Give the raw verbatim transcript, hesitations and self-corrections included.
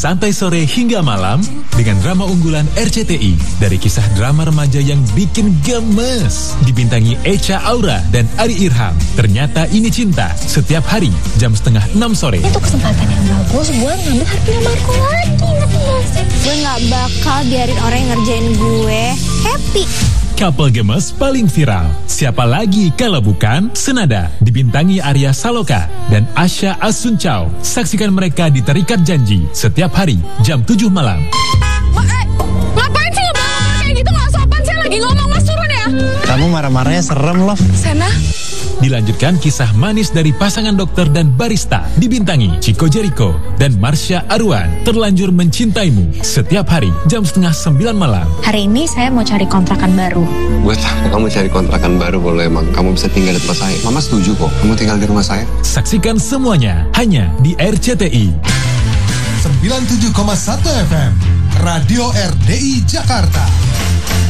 santai sore hingga malam dengan drama unggulan R C T I dari kisah drama remaja yang bikin gemes. Dibintangi Echa Aura dan Ari Irham. Ternyata Ini Cinta setiap hari jam setengah enam sore. Itu kesempatan yang bagus buat ngambil harga Marco lagi, ngerti gak sih? Gue gak bakal biarin orang yang ngerjain gue happy. Couple gemes paling viral. Siapa lagi kalau bukan Senada, dibintangi Arya Saloka dan Asha Asuncao. Saksikan mereka di Terikat Janji setiap hari jam tujuh malam. Ma, eh, ngapain sih ngomong kayak gitu? Gak sopan, saya lagi ngomong, Mas turun ya. Kamu marah-marahnya serem loh. Sena. Dilanjutkan kisah manis dari pasangan dokter dan barista, dibintangi Chico Jericho dan Marsha Arwan. Terlanjur Mencintaimu setiap hari jam setengah sembilan malam. Hari ini saya mau cari kontrakan baru. Gue tahu kamu cari kontrakan baru kalau emang kamu bisa tinggal di tempat saya. Mama setuju kok kamu tinggal di rumah saya. Saksikan semuanya hanya di R C T I sembilan puluh tujuh koma satu F M Radio R D I Jakarta.